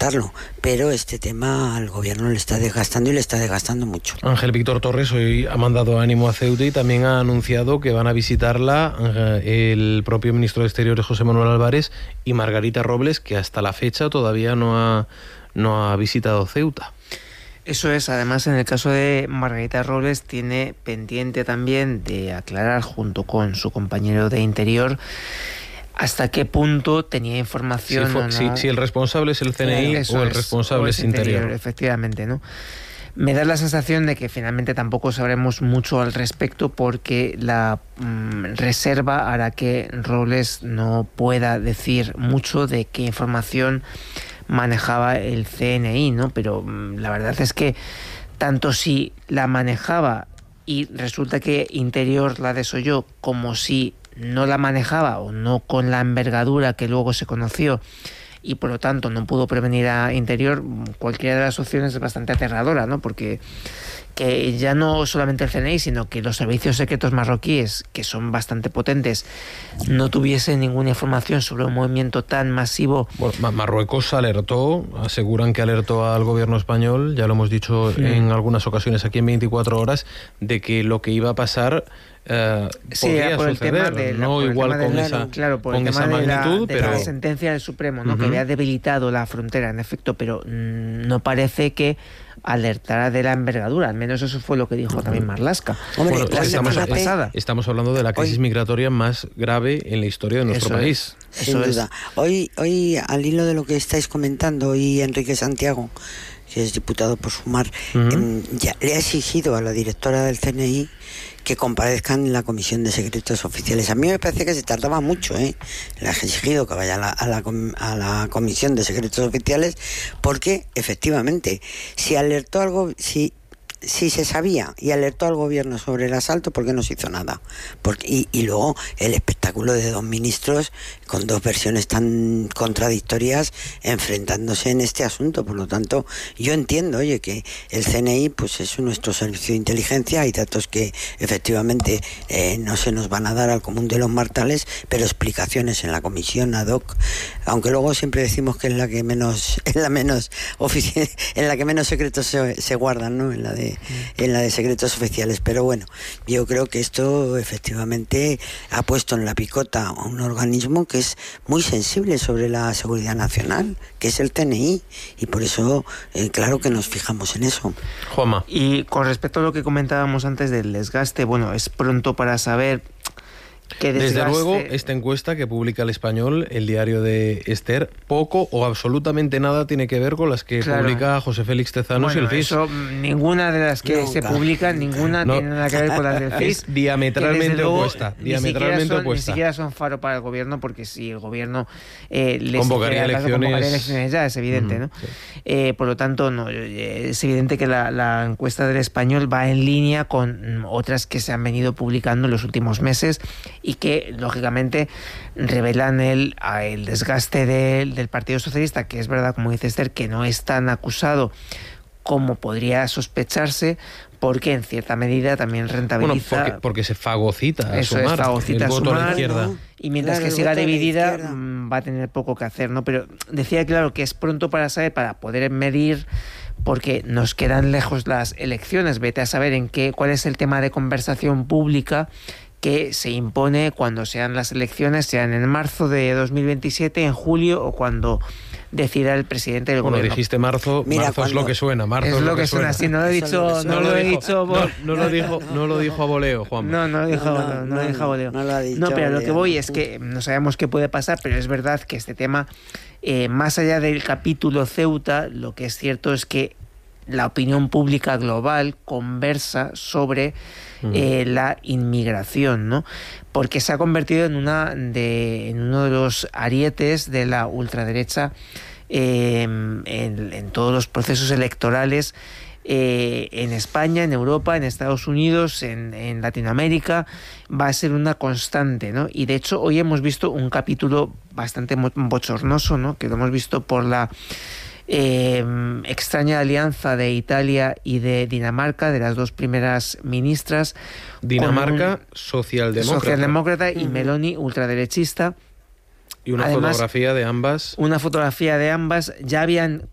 aceptarlo, pero este tema al gobierno le está desgastando y le está desgastando mucho. Ángel Víctor Torres hoy ha mandado ánimo a Ceuta y también ha anunciado que van a visitarla el propio ministro de Exteriores José Manuel Álvarez y Margarita Robles, que hasta la fecha todavía no ha visitado Ceuta. Eso es, además en el caso de Margarita Robles tiene pendiente también de aclarar junto con su compañero de Interior hasta qué punto tenía información si el responsable es el CNI o el responsable es Interior. Efectivamente, ¿no? Me da la sensación de que finalmente tampoco sabremos mucho al respecto porque la reserva hará que Robles no pueda decir mucho de qué información manejaba el CNI, ¿no? Pero la verdad es que tanto si la manejaba y resulta que Interior la desoyó, como si no la manejaba o no con la envergadura que luego se conoció y por lo tanto no pudo prevenir a Interior, cualquiera de las opciones es bastante aterradora, ¿no? Porque que ya no solamente el CNI, sino que los servicios secretos marroquíes, que son bastante potentes, no tuviesen ninguna información sobre un movimiento tan masivo. Bueno, Marruecos alertó, aseguran que alertó al gobierno español, ya lo hemos dicho en algunas ocasiones aquí en 24 horas, de que lo que iba a pasar podría por el suceder, tema no igual con esa magnitud, pero la sentencia del Supremo, ¿no? Que había debilitado la frontera, en efecto, pero no parece que alertara de la envergadura, al menos eso fue lo que dijo también Marlaska. Hombre, la semana pasada. Estamos hablando de la crisis migratoria más grave en la historia de nuestro país. Sin duda. Hoy, al hilo de lo que estáis comentando, hoy Enrique Santiago, que es diputado por Sumar, ya le ha exigido a la directora del CNI que comparezcan en la Comisión de Secretos Oficiales. A mí me parece que se tardaba mucho, Le ha exigido que vaya a la Comisión de Secretos Oficiales porque, efectivamente, si alertó algo, si se sabía y alertó al gobierno sobre el asalto, ¿por qué no se hizo nada? Y luego el espectáculo de dos ministros con dos versiones tan contradictorias enfrentándose en este asunto. Por lo tanto, yo entiendo, que el CNI pues es nuestro servicio de inteligencia, hay datos que efectivamente no se nos van a dar al común de los mortales, pero explicaciones en la comisión ad hoc, aunque luego siempre decimos que es la que menos en la que menos secretos se guardan, ¿no? En la de secretos oficiales. Pero bueno, yo creo que esto efectivamente ha puesto en la picota a un organismo que es muy sensible sobre la seguridad nacional, que es el CNI, y por eso claro que nos fijamos en eso. Juanma. Y con respecto a lo que comentábamos antes del desgaste, bueno, es pronto para saber Desde luego, esta encuesta que publica El Español, el diario de Esther, poco o absolutamente nada tiene que ver con las que publica José Félix Tezanos y el CIS. Ninguna de las que se publican, tiene nada que ver con las del CIS. Es diametralmente opuesta. Ni siquiera son faro para el gobierno, porque si el gobierno les convocaría elecciones ya, es evidente, ¿no? Sí. Por lo tanto, no, es evidente que la encuesta del Español va en línea con otras que se han venido publicando en los últimos meses y que, lógicamente, revelan el desgaste del Partido Socialista, que es verdad, como dice Esther, que no es tan acusado como podría sospecharse, porque en cierta medida también rentabiliza... Bueno, porque se fagocita a eso Sumar, fagocita el voto a la izquierda. Y mientras que siga dividida, va a tener poco que hacer, ¿no? Pero decía, claro, que es pronto para saber, para poder medir, porque nos quedan lejos las elecciones. Vete a saber cuál es el tema de conversación pública que se impone cuando sean las elecciones, sean en marzo de 2027, en julio o cuando decida el presidente del gobierno. Bueno, dijiste marzo, marzo es lo que suena, marzo es lo que suena. Sí, no lo dijo a voleo, Juan. No lo dijo a voleo. No, pero lo que voy es que no sabemos qué puede pasar, pero es verdad que este tema, más allá del capítulo Ceuta, lo que es cierto es que la opinión pública global conversa sobre la inmigración, ¿no? Porque se ha convertido en uno de los arietes de la ultraderecha en todos los procesos electorales en España, en Europa, en Estados Unidos, en Latinoamérica. Va a ser una constante, ¿no? Y de hecho hoy hemos visto un capítulo bastante bochornoso, ¿no? Que lo hemos visto por la extraña alianza de Italia y de Dinamarca, de las dos primeras ministras. Dinamarca socialdemócrata y Meloni ultraderechista. Y una fotografía de ambas. Una fotografía de ambas. Ya habían